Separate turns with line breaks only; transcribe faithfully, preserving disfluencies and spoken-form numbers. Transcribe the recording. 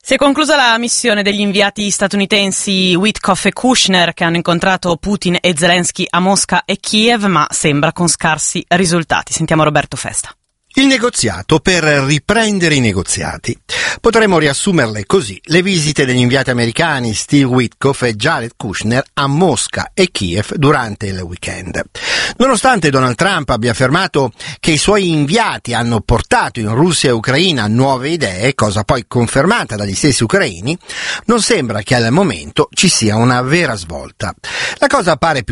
Si è conclusa la missione degli inviati statunitensi Witkoff e Kushner, che hanno incontrato Putin e Zelensky a Mosca e Kiev, ma sembra con scarsi risultati. Sentiamo Roberto Festa.
Il negoziato per riprendere i negoziati. Potremmo riassumerle così: le visite degli inviati americani Steve Witkoff e Jared Kushner a Mosca e Kiev durante il weekend. Nonostante Donald Trump abbia affermato che i suoi inviati hanno portato in Russia e Ucraina nuove idee, cosa poi confermata dagli stessi ucraini, non sembra che al momento ci sia una vera svolta. La cosa pare più